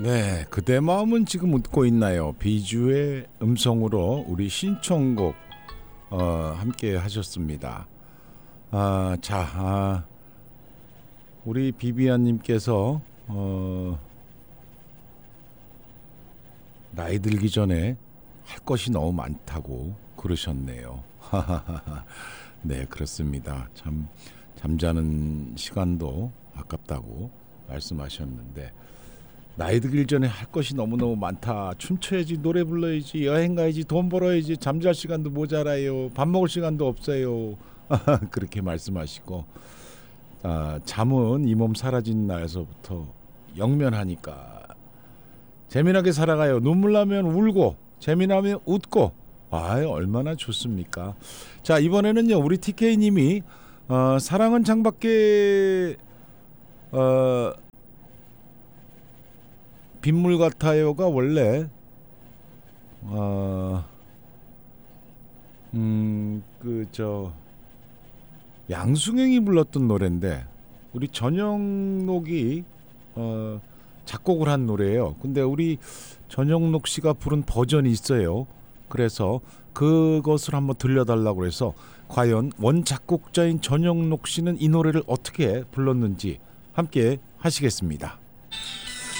네, 그대 마음은 지금 웃고 있나요? 비주의 음성으로 우리 신청곡 함께 하셨습니다. 우리 비비안님께서 나이 들기 전에 할 것이 너무 많다고 그러셨네요. 네, 그렇습니다. 참 잠자는 시간도 아깝다고 말씀하셨는데 나이 들기 전에 할 것이 너무너무 많다. 춤춰야지, 노래 불러야지, 여행 가야지, 돈 벌어야지, 잠잘 시간도 모자라요, 밥 먹을 시간도 없어요. 그렇게 말씀하시고 잠은 이 몸 사라진 날에서부터 영면하니까 재미나게 살아가요. 눈물 나면 울고 재미나면 웃고 얼마나 좋습니까. 자, 이번에는요 우리 TK님이 사랑은 창밖에 빗물 같아요가 원래 양승영이 불렀던 노래인데 우리 전영록이 작곡을 한 노래예요. 근데 우리 전영록 씨가 부른 버전이 있어요. 그래서 그것을 한번 들려달라고 해서 과연 원작곡자인 전영록 씨는 이 노래를 어떻게 불렀는지 함께 하시겠습니다.